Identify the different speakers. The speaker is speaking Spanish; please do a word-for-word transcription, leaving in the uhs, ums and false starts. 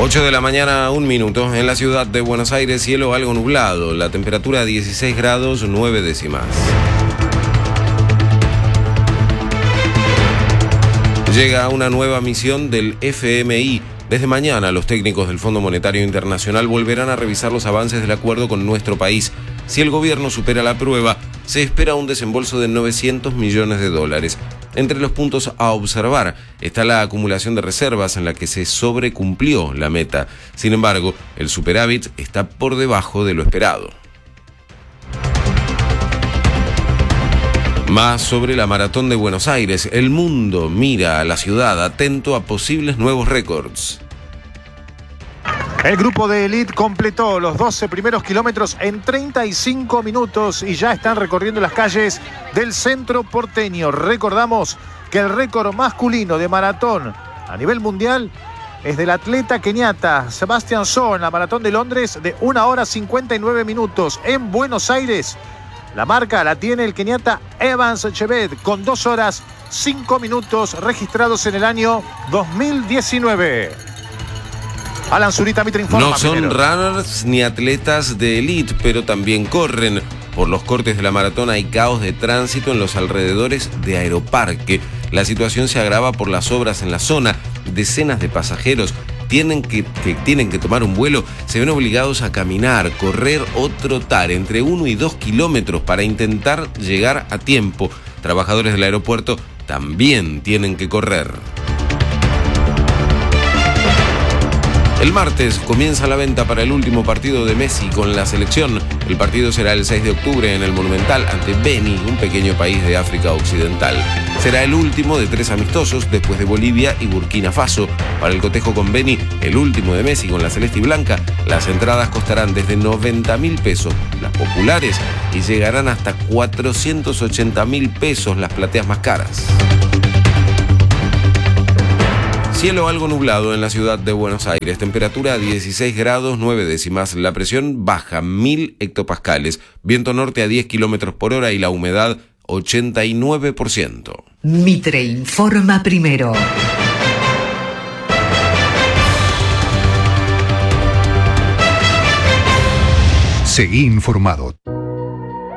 Speaker 1: ocho de la mañana, un minuto. En la ciudad de Buenos Aires, cielo algo nublado. La temperatura dieciséis grados, nueve décimas. Llega una nueva misión del F M I. Desde mañana, los técnicos del Fondo Monetario Internacional volverán a revisar los avances del acuerdo con nuestro país. Si el gobierno supera la prueba, se espera un desembolso de novecientos millones de dólares. Entre los puntos a observar está la acumulación de reservas en la que se sobrecumplió la meta. Sin embargo, el superávit está por debajo de lo esperado. Más sobre la Maratón de Buenos Aires. El mundo mira a la ciudad atento a posibles nuevos récords.
Speaker 2: El grupo de élite completó los doce primeros kilómetros en treinta y cinco minutos y ya están recorriendo las calles del centro porteño. Recordamos que el récord masculino de maratón a nivel mundial es del atleta keniata Sebastian Sow en la Maratón de Londres de una hora cincuenta y nueve minutos. En Buenos Aires, la marca la tiene el keniata Evans Chebet con dos horas cinco minutos registrados en el año dos mil diecinueve. Alan Zurita, Mitre informa.
Speaker 1: No son
Speaker 2: primero.
Speaker 1: runners ni atletas de élite, pero también corren. Por los cortes de la maratón hay caos de tránsito en los alrededores de Aeroparque. La situación se agrava por las obras en la zona. Decenas de pasajeros tienen que, que tienen que tomar un vuelo, se ven obligados a caminar, correr o trotar entre uno y dos kilómetros para intentar llegar a tiempo. Trabajadores del aeropuerto también tienen que correr. El martes comienza la venta para el último partido de Messi con la selección. El partido será el seis de octubre en el Monumental ante Beni, un pequeño país de África Occidental. Será el último de tres amistosos después de Bolivia y Burkina Faso. Para el cotejo con Beni, el último de Messi con la celeste y blanca, las entradas costarán desde noventa mil pesos las populares y llegarán hasta cuatrocientos ochenta mil pesos las plateas más caras. Cielo algo nublado en la ciudad de Buenos Aires. Temperatura dieciséis grados, nueve décimas. La presión baja, mil hectopascales. Viento norte a diez kilómetros por hora y la humedad ochenta y nueve por ciento.
Speaker 3: Mitre informa primero.
Speaker 4: Seguí informado.